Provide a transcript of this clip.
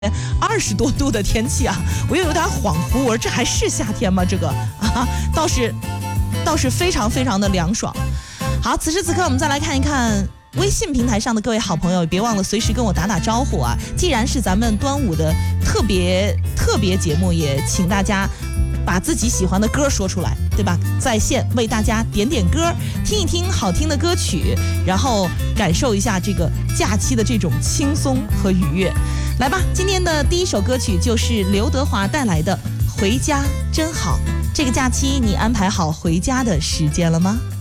20多度的天气啊，我又有点恍惚，我说这还是夏天吗？这个啊，倒是非常非常的凉爽。好，此时此刻我们再来看一看微信平台上的各位好朋友，别忘了随时跟我打打招呼啊！既然是咱们端午的特别节目，也请大家把自己喜欢的歌说出来，对吧？在线为大家点歌，听一听好听的歌曲，然后感受一下这个假期的这种轻松和愉悦。来吧，今天的第一首歌曲就是刘德华带来的《回家真好》。这个假期你安排好回家的时间了吗？